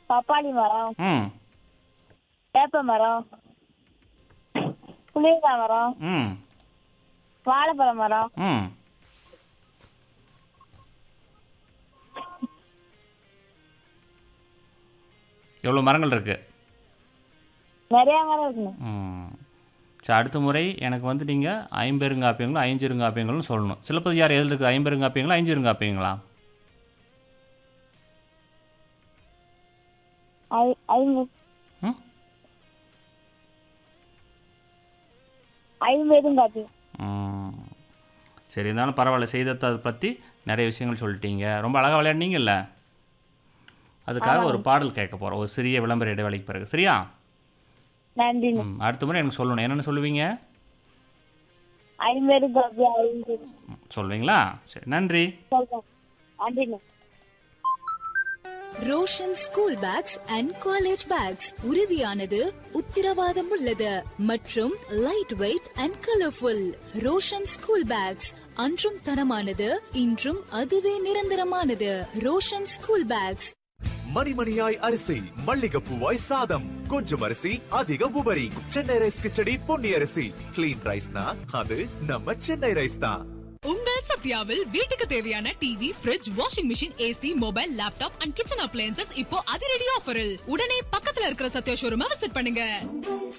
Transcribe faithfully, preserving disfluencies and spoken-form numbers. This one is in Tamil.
பப்பாளி மரம், ம் வேப்ப மரம், புளியங்காய் மரம், ம் வாழைப்பழ மரம், ம் எவ்வளோ மரங்கள் இருக்குது? நிறைய மரம் இருக்குங்க. ம் சரி, அடுத்த முறை எனக்கு வந்து நீங்கள் ஐம்பெருங்காப்பியங்களும் ஐஞ்சிருங்காப்பியங்களும் சொல்லணும். சிலப்பதிகாரம் எதில் இருக்குது? ஐம்பெருங்காப்பியங்களா ஐஞ்சிருங்காப்பியங்களா? ஐ- ஐம்பது ம் ஐம்பதும் காப்பி. ம். சரி, இருந்தாலும் பரவாயில்ல. செய்தத்தை பற்றி நிறைய விஷயங்கள் சொல்லிட்டீங்க. ரொம்ப அழகாக விளையாடுனீங்கல்ல. அதுக்காக ஒரு பாடல் கேட்க போகிறோம், ஒரு சிறிய விளம்பர இடைவெளிக்கு பிறகு. சரியா? நன்றிங்க. ம் அடுத்த முறை எனக்கு சொல்லணும். என்னென்னு சொல்லுவீங்க? ஐம்பது காப்பி ஐம்பது ம், சொல்லுவீங்களா? சரி, நன்றி. சொல்றேன். நன்றிங்க. Roshan school packs and college bags உறுதியானது, உத்திரவாதம் உள்ளது மற்றும் light weight and colourful. Roshan school packs அன்றும் தரமானது, இன்றும் அதுவே நிரந்தரமானது. Roshan school packs. மணிமணியாய் அரிசி, மல்லிகைப்பூவாய் சாதம், கொஞ்சம் அரிசி அதிக உபரி. சென்னை ரைஸ் கிச்சடி பொன்னி அரிசி. கிளீன் ரைஸ்னா அது நம்ம சென்னை ரைஸ் தான். உங்கள் சத்யாவில் வீட்டுக்கு தேவையான TV, fridge, washing machine, AC, mobile, laptop and kitchen appliances இப்போ அதிரடி ஆஃபரில். உடனே பக்கத்துல இருக்கிற சத்யா ஷோரூமை விசிட் பண்ணுங்க.